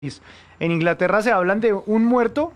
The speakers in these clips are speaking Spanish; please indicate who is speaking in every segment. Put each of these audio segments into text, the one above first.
Speaker 1: En Inglaterra se hablan de un muerto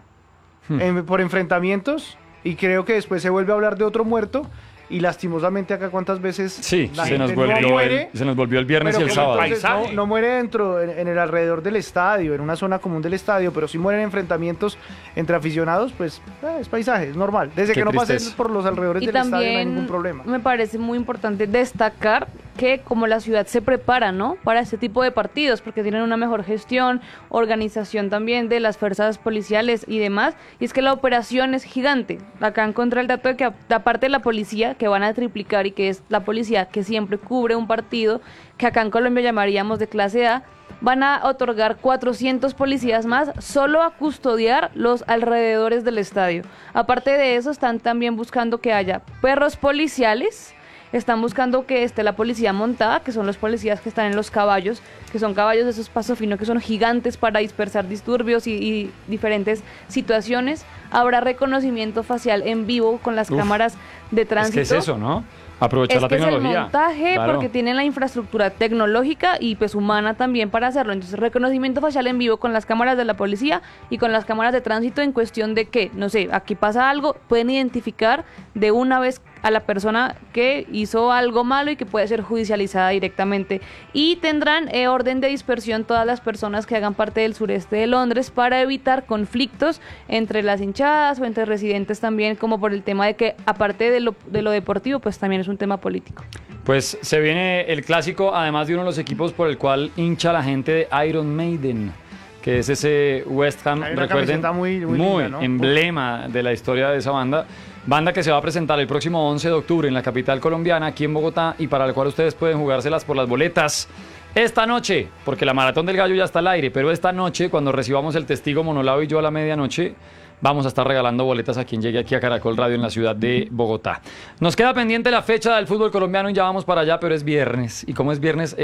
Speaker 1: por enfrentamientos y creo que después se vuelve a hablar de otro muerto y lastimosamente acá cuántas veces
Speaker 2: Sí,
Speaker 1: la
Speaker 2: se nos,
Speaker 1: gente no muere,
Speaker 2: se nos volvió el viernes y
Speaker 1: pero
Speaker 2: el
Speaker 1: que
Speaker 2: sábado.
Speaker 1: entonces no muere dentro, en el alrededor del estadio, en una zona común del estadio, pero si mueren enfrentamientos entre aficionados, pues es paisaje, es normal. Desde
Speaker 2: Qué
Speaker 1: que no pasen
Speaker 2: tristeza.
Speaker 1: por los alrededores
Speaker 3: Y
Speaker 1: del estadio no hay
Speaker 3: también
Speaker 1: ningún problema.
Speaker 3: me parece muy importante destacar que como la ciudad se prepara, ¿no?, para este tipo de partidos, porque tienen una mejor gestión, organización también de las fuerzas policiales y demás, y es que la operación es gigante. Acá encontré el dato de que aparte de la policía, que van a triplicar y que es la policía que siempre cubre un partido, que acá en Colombia llamaríamos de clase A, van a otorgar 400 policías más solo a custodiar los alrededores del estadio. Aparte de eso, están también buscando que haya perros policiales. Están buscando que esté la policía montada, que son los policías que están en los caballos, que son caballos de esos paso fino, que son gigantes para dispersar disturbios y diferentes situaciones. Habrá reconocimiento facial en vivo con las cámaras de tránsito.
Speaker 2: Es que es eso, ¿no? Aprovechar la
Speaker 3: Es el
Speaker 2: tecnología.
Speaker 3: montaje,
Speaker 2: Claro.
Speaker 3: porque tienen la infraestructura tecnológica y pues humana también para hacerlo. Entonces, reconocimiento facial en vivo con las cámaras de la policía y con las cámaras de tránsito en cuestión de que, no sé, aquí pasa algo, pueden identificar de una vez a la persona que hizo algo malo y que puede ser judicializada directamente. Y tendrán orden de dispersión todas las personas que hagan parte del sureste de Londres para evitar conflictos entre las hinchadas o entre residentes también, como por el tema de que, aparte de lo deportivo, pues también es un tema político.
Speaker 2: Pues se viene el clásico, además de uno de los equipos por el cual hincha la gente de Iron Maiden, que es ese West Ham,
Speaker 1: Hay una
Speaker 2: recuerden,
Speaker 1: camiseta muy linda, ¿no?
Speaker 2: emblema de la historia de esa banda. Banda que se va a presentar el próximo 11 de octubre en la capital colombiana, aquí en Bogotá, y para la cual ustedes pueden jugárselas por las boletas esta noche, porque la Maratón del Gallo ya está al aire, pero esta noche, cuando recibamos el testigo Monolao y yo a la medianoche, vamos a estar regalando boletas a quien llegue aquí a Caracol Radio en la ciudad de Bogotá. Nos queda pendiente la fecha del fútbol colombiano y ya vamos para allá, pero es viernes. Y como es viernes,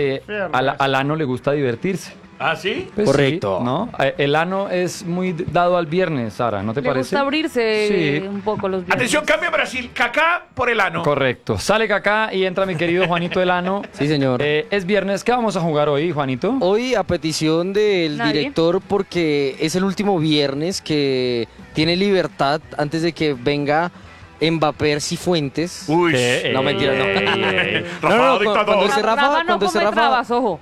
Speaker 2: al ano le gusta divertirse.
Speaker 4: ¿Ah, sí?
Speaker 2: Pues
Speaker 5: Correcto.
Speaker 2: sí, ¿no? El ano es muy dado al viernes, Sara, ¿no te
Speaker 3: Le
Speaker 2: parece?
Speaker 3: gusta abrirse
Speaker 2: Sí.
Speaker 3: un poco los viernes.
Speaker 4: Atención, cambio Brasil. Kaká por el ano.
Speaker 2: Correcto. Sale Kaká y entra mi querido Juanito Elano.
Speaker 5: Sí, señor.
Speaker 2: Es viernes. ¿Qué vamos a jugar hoy, Juanito?
Speaker 5: Hoy a petición del
Speaker 3: Nadie.
Speaker 5: director, porque es el último viernes que tiene libertad antes de que venga Mbappé Cifuentes.
Speaker 4: Uy.
Speaker 2: ¿Qué?
Speaker 5: No, mentira, no.
Speaker 4: Rafa, dictador.
Speaker 5: cuando ese Rafa,
Speaker 3: Rafa no
Speaker 5: cuando ese
Speaker 3: come
Speaker 5: Rafa,
Speaker 3: trabas, ojo.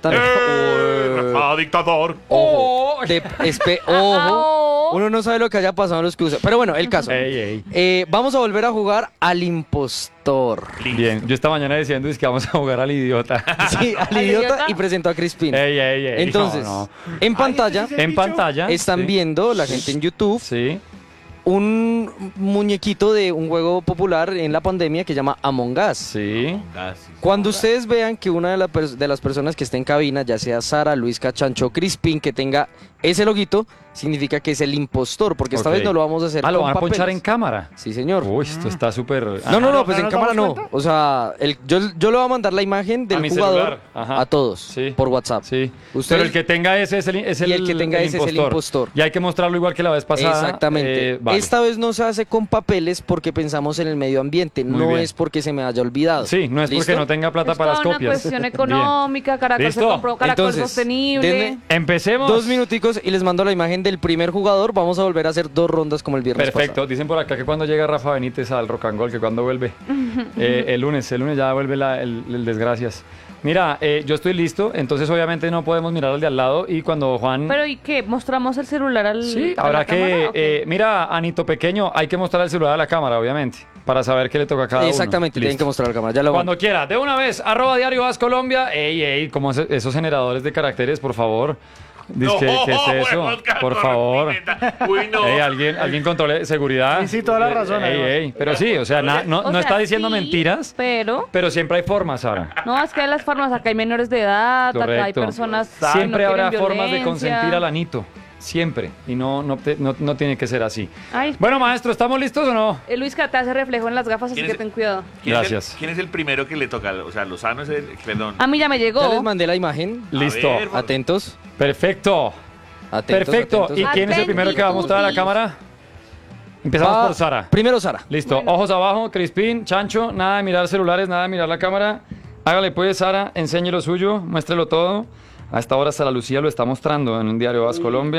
Speaker 4: Rafa, dictador.
Speaker 5: Ojo, ojo.
Speaker 3: Oh.
Speaker 5: Uno no sabe lo que haya pasado en los cruces. Pero bueno, el caso.
Speaker 2: Ey, ey.
Speaker 5: Vamos a volver a jugar al impostor.
Speaker 2: Bien, yo esta mañana diciendo es que vamos a jugar al idiota.
Speaker 5: Sí, al
Speaker 3: ¿Al
Speaker 5: idiota
Speaker 3: idiota?
Speaker 5: y presentó a Crispin.
Speaker 2: Ey, ey, ey.
Speaker 5: Entonces,
Speaker 2: No,
Speaker 5: en pantalla
Speaker 2: en pantalla.
Speaker 5: están
Speaker 2: sí.
Speaker 5: viendo la gente en YouTube
Speaker 2: Sí.
Speaker 5: un muñequito de un juego popular en la pandemia que se llama Among Us.
Speaker 2: Sí.
Speaker 5: Cuando ustedes vean que una de las personas que esté en cabina, ya sea Sara, Luis Cachancho o Crispin, que tenga ese loguito, significa que es el impostor, porque esta
Speaker 2: Ok.
Speaker 5: vez no lo vamos a hacer
Speaker 2: Ah, lo
Speaker 5: con
Speaker 2: van a ponchar
Speaker 5: papeles.
Speaker 2: en cámara.
Speaker 5: Sí, señor.
Speaker 2: Uy, esto está súper.
Speaker 5: No, pues
Speaker 1: ¿no
Speaker 5: en
Speaker 1: nos
Speaker 5: cámara
Speaker 1: damos
Speaker 5: no.
Speaker 1: cuenta?
Speaker 5: O sea, yo le voy a mandar la imagen del
Speaker 2: mi
Speaker 5: jugador
Speaker 2: celular, ajá.
Speaker 5: a todos
Speaker 2: Sí.
Speaker 5: por WhatsApp.
Speaker 2: Sí.
Speaker 5: Ustedes-
Speaker 2: Pero el que tenga ese es
Speaker 5: Y el que tenga ese es el impostor.
Speaker 2: Y hay que mostrarlo igual que la vez pasada.
Speaker 5: Exactamente.
Speaker 2: Vale.
Speaker 5: Esta vez no se hace con papeles porque pensamos en el medio ambiente,
Speaker 2: Muy
Speaker 5: no
Speaker 2: bien.
Speaker 5: es porque se me haya olvidado.
Speaker 2: Sí, no es
Speaker 5: ¿Listo?
Speaker 2: porque no tenga plata
Speaker 3: Es
Speaker 2: para las
Speaker 3: toda una
Speaker 2: copias.
Speaker 3: cuestión
Speaker 2: Bien.
Speaker 3: económica, Caracol
Speaker 2: ¿Listo?
Speaker 3: se compró Caracol
Speaker 5: Entonces,
Speaker 3: sostenible.
Speaker 5: denme
Speaker 2: Empecemos.
Speaker 5: 2 minuticos y les mando la imagen del primer jugador. Vamos a volver a hacer 2 rondas como el viernes
Speaker 2: Perfecto.
Speaker 5: pasado.
Speaker 2: Dicen por acá que cuando llega Rafa Benítez al Rock and Roll, que cuando vuelve. El lunes ya vuelve el desgracias. Mira, yo estoy listo, entonces obviamente no podemos mirar al de al lado y cuando Juan...
Speaker 3: Pero ¿y qué? ¿Mostramos el celular al
Speaker 2: Sí,
Speaker 3: a
Speaker 2: habrá
Speaker 3: la cámara, o qué?
Speaker 2: que... mira, Anito Pequeño, hay que mostrar el celular a la cámara, obviamente, para saber qué le toca a cada uno.
Speaker 5: Exactamente, tienen
Speaker 2: Listo.
Speaker 5: que mostrar la cámara. Ya lo
Speaker 2: Cuando quiera, de una vez, @Diario As Colombia. Ey, como esos generadores de caracteres, por favor. Dice ¿qué es eso? Por favor.
Speaker 4: Uy, no.
Speaker 2: Ey, alguien controle seguridad.
Speaker 1: Sí, toda la razón,
Speaker 2: Ey,
Speaker 1: además.
Speaker 2: ey, pero sí, o sea, no
Speaker 3: O
Speaker 2: está
Speaker 3: sea,
Speaker 2: diciendo
Speaker 3: sí,
Speaker 2: mentiras,
Speaker 3: pero
Speaker 2: siempre hay formas, Sara.
Speaker 3: no, es que hay las formas, acá hay menores de edad, acá hay
Speaker 2: Correcto.
Speaker 3: personas que no
Speaker 2: Siempre habrá
Speaker 3: quieren
Speaker 2: formas de
Speaker 3: violencia.
Speaker 2: consentir al anito. Siempre. Y no tiene que ser así.
Speaker 3: Ay,
Speaker 2: Bueno, maestro, ¿estamos listos o no?
Speaker 3: Luis, que te hace reflejo en las gafas, así
Speaker 4: ¿Quién
Speaker 3: que
Speaker 4: es-
Speaker 3: ten cuidado.
Speaker 2: Gracias.
Speaker 4: ¿Quién es el primero que le toca? O sea, Lozano es el... Perdón.
Speaker 3: A mí ya me
Speaker 5: Ya les
Speaker 3: llegó.
Speaker 5: mandé la imagen.
Speaker 2: Listo.
Speaker 4: ver,
Speaker 5: Atentos.
Speaker 2: Perfecto.
Speaker 5: Atentos,
Speaker 2: Perfecto.
Speaker 5: atentos.
Speaker 2: ¿Y quién es el primero que va a mostrar a la cámara? Empezamos
Speaker 5: Va-
Speaker 2: por Sara.
Speaker 5: Primero Sara.
Speaker 2: Listo.
Speaker 3: Bueno.
Speaker 2: Ojos abajo, Crispín, Chancho, nada de mirar celulares, nada de mirar la cámara. Hágale pues, Sara, enseñe lo suyo, muéstrelo todo. A esta hora Sara Lucía lo está mostrando en un diario As Colombia.